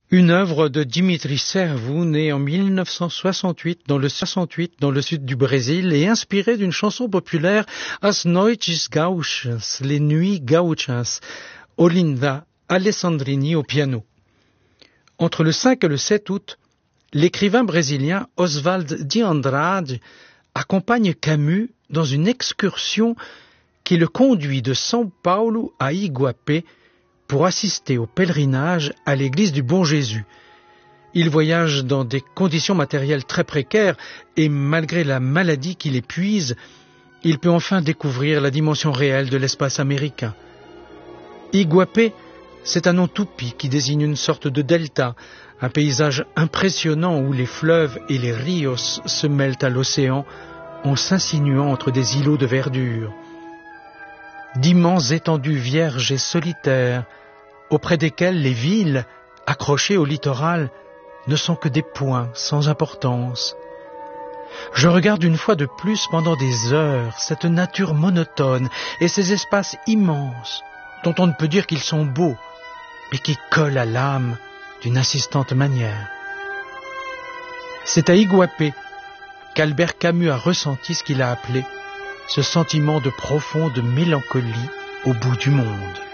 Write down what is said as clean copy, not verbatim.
Une œuvre de Dimitri Servou, né en 1968 dans le sud du Brésil et inspirée d'une chanson populaire As Noites Gauchas, les nuits gauchas, Olinda Alessandrini au piano. Entre le 5 et le 7 août, l'écrivain brésilien Oswald de Andrade accompagne Camus dans une excursion qui le conduit de São Paulo à Iguapé pour assister au pèlerinage à l'église du Bon Jésus. Il voyage dans des conditions matérielles très précaires et malgré la maladie qui l'épuise, il peut enfin découvrir la dimension réelle de l'espace américain. Iguapé, c'est un nom tupi qui désigne une sorte de delta, un paysage impressionnant où les fleuves et les rios se mêlent à l'océan en s'insinuant entre des îlots de verdure. D'immenses étendues vierges et solitaires, auprès desquelles les villes, accrochées au littoral, ne sont que des points sans importance. Je regarde une fois de plus pendant des heures cette nature monotone et ces espaces immenses dont on ne peut dire qu'ils sont beaux, mais qui collent à l'âme d'une insistante manière. C'est à Iguapé qu'Albert Camus a ressenti ce qu'il a appelé ce sentiment de profonde mélancolie au bout du monde.